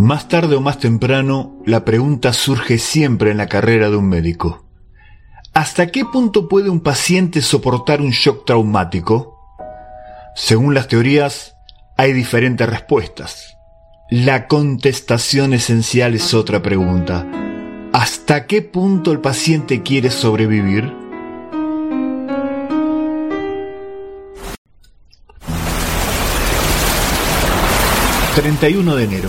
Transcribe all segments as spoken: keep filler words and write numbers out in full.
Más tarde o más temprano, la pregunta surge siempre en la carrera de un médico. ¿Hasta qué punto puede un paciente soportar un shock traumático? Según las teorías, hay diferentes respuestas. La contestación esencial es otra pregunta. ¿Hasta qué punto el paciente quiere sobrevivir? treinta y uno de enero.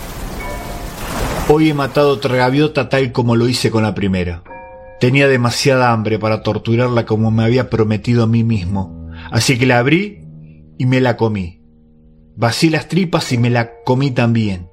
Hoy he matado otra gaviota tal como lo hice con la primera. Tenía demasiada hambre para torturarla como me había prometido a mí mismo, así que la abrí y me la comí. Vacié las tripas y me la comí también.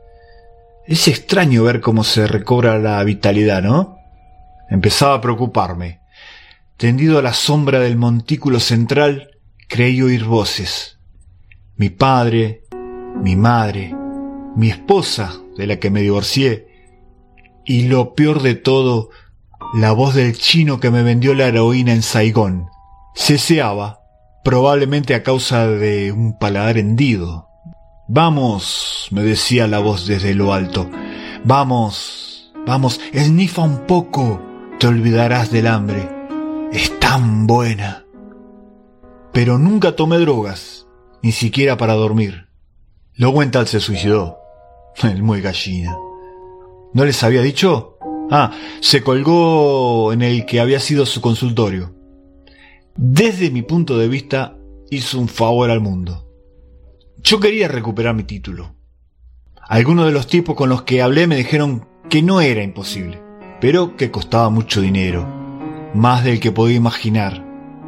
Es extraño ver cómo se recobra la vitalidad, ¿no? Empezaba a preocuparme. Tendido a la sombra del montículo central, creí oír voces. Mi padre, mi madre, mi esposa, de la que me divorcié, y lo peor de todo, la voz del chino que me vendió la heroína en Saigón. Ceseaba, probablemente a causa de un paladar hendido. «Vamos», me decía la voz desde lo alto, «vamos, vamos, esnifa un poco, te olvidarás del hambre. Es tan buena». Pero nunca tomé drogas, ni siquiera para dormir. Lowenthal se suicidó. El muy gallina. ¿No les había dicho? Ah, se colgó en el que había sido su consultorio. Desde mi punto de vista, hizo un favor al mundo. Yo quería recuperar mi título. Algunos de los tipos con los que hablé me dijeron que no era imposible, pero que costaba mucho dinero, más del que podía imaginar.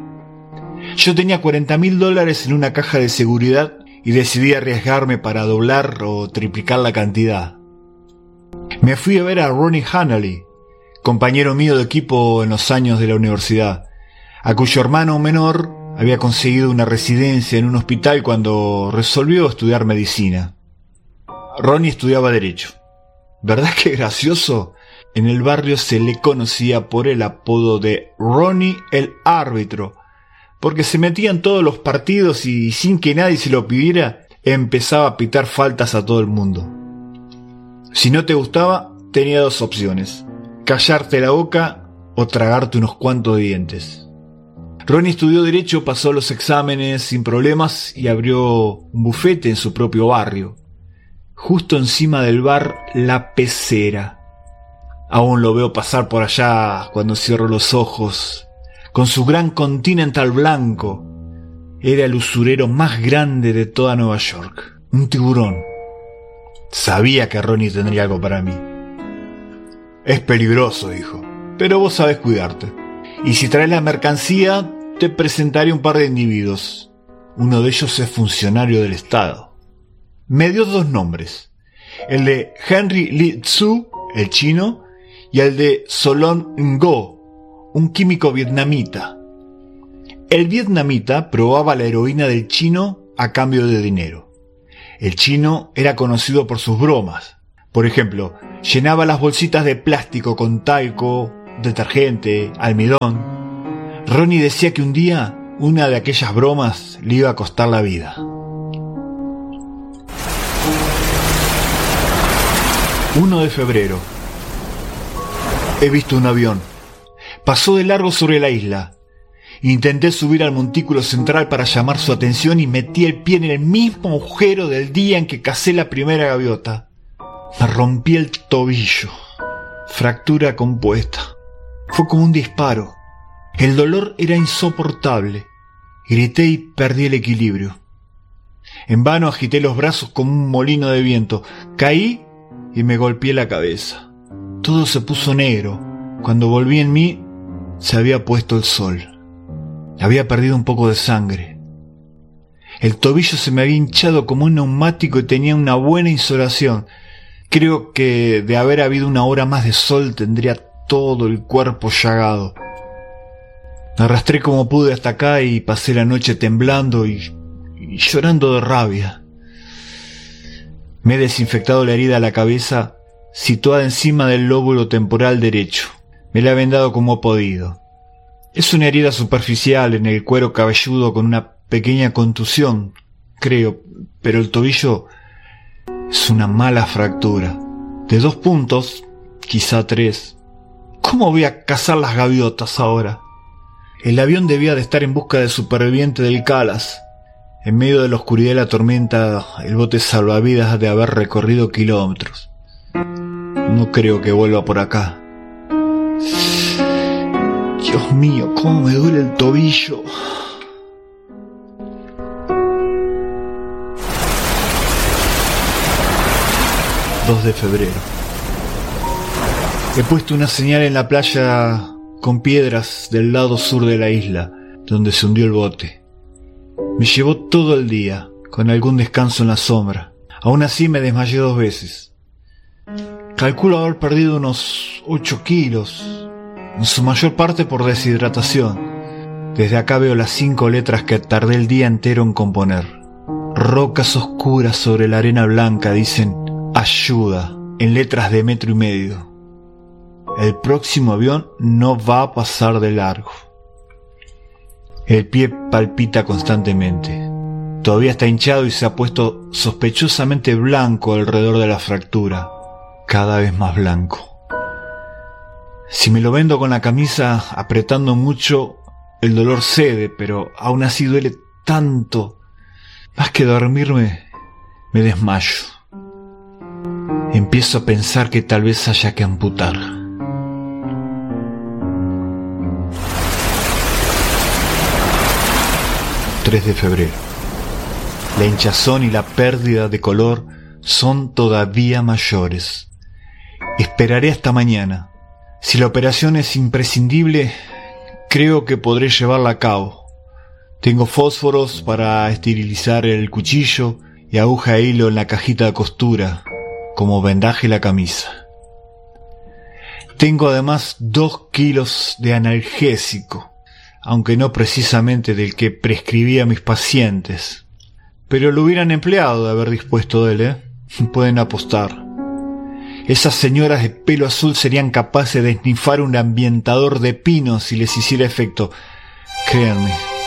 Yo tenía cuarenta mil dólares en una caja de seguridad y decidí arriesgarme para doblar o triplicar la cantidad. Me fui a ver a Ronnie Hanley, compañero mío de equipo en los años de la universidad, a cuyo hermano menor había conseguido una residencia en un hospital cuando resolvió estudiar medicina. Ronnie estudiaba Derecho. ¿Verdad que gracioso? En el barrio se le conocía por el apodo de Ronnie el Árbitro, porque se metía en todos los partidos y sin que nadie se lo pidiera, empezaba a pitar faltas a todo el mundo. Si no te gustaba, tenía dos opciones: callarte la boca o tragarte unos cuantos dientes. Ronnie estudió Derecho, pasó los exámenes sin problemas y abrió un bufete en su propio barrio, justo encima del bar La Pecera. Aún lo veo pasar por allá cuando cierro los ojos, con su gran Continental blanco. Era el usurero más grande de toda Nueva York. Un tiburón. Sabía que Ronnie tendría algo para mí. Es peligroso, dijo, pero vos sabés cuidarte. Y si traes la mercancía, te presentaré un par de individuos. Uno de ellos es funcionario del Estado. Me dio dos nombres. El de Henry Lee Tzu, el chino, y el de Solon Ngo, un químico vietnamita. El vietnamita probaba la heroína del chino a cambio de dinero. El chino era conocido por sus bromas. Por ejemplo, llenaba las bolsitas de plástico con talco, detergente, almidón. Ronnie decía que un día una de aquellas bromas le iba a costar la vida. primero de febrero. He visto un avión. Pasó de largo sobre la isla. Intenté subir al montículo central para llamar su atención y metí el pie en el mismo agujero del día en que cacé la primera gaviota. Me rompí el tobillo. Fractura compuesta. Fue como un disparo. El dolor era insoportable. Grité y perdí el equilibrio. En vano agité los brazos como un molino de viento. Caí y me golpeé la cabeza. Todo se puso negro. Cuando volví en mí, se había puesto el sol. Había perdido un poco de sangre. El tobillo se me había hinchado como un neumático y tenía una buena insolación. Creo que de haber habido una hora más de sol tendría todo el cuerpo llagado. Me arrastré como pude hasta acá y pasé la noche temblando y, y llorando de rabia. Me he desinfectado la herida a la cabeza, situada encima del lóbulo temporal derecho. Me la he vendado como he podido. Es una herida superficial en el cuero cabelludo con una pequeña contusión, creo, pero el tobillo Es una mala fractura. De dos puntos, quizá tres. ¿Cómo voy a cazar las gaviotas ahora? El avión debía de estar en busca del superviviente del Calas. En medio de la oscuridad y la tormenta, el bote salvavidas ha de haber recorrido kilómetros. No creo que vuelva por acá. Dios mío, cómo me duele el tobillo. dos de febrero. He puesto una señal en la playa con piedras del lado sur de la isla, donde se hundió el bote. Me llevó todo el día, con algún descanso en la sombra. Aún así me desmayé dos veces. Calculo haber perdido unos ocho kilos, en su mayor parte por deshidratación. Desde acá veo las cinco letras que tardé el día entero en componer. Rocas oscuras sobre la arena blanca dicen ayuda, en letras de metro y medio. El próximo avión no va a pasar de largo. El pie palpita constantemente. Todavía está hinchado y se ha puesto sospechosamente blanco alrededor de la fractura. Cada vez más blanco. Si me lo vendo con la camisa apretando mucho, el dolor cede, pero aún así duele tanto. Más que dormirme, me desmayo. Empiezo a pensar que tal vez haya que amputar. tres de febrero. La hinchazón y la pérdida de color son todavía mayores. Esperaré hasta mañana. Si la operación es imprescindible, creo que podré llevarla a cabo. Tengo fósforos para esterilizar el cuchillo y aguja e hilo en la cajita de costura, como vendaje la camisa. Tengo además dos kilos de analgésico, aunque no precisamente del que prescribía a mis pacientes. Pero lo hubieran empleado de haber dispuesto de él, ¿eh? Pueden apostar. Esas señoras de pelo azul serían capaces de esnifar un ambientador de pino si les hiciera efecto. Créanme.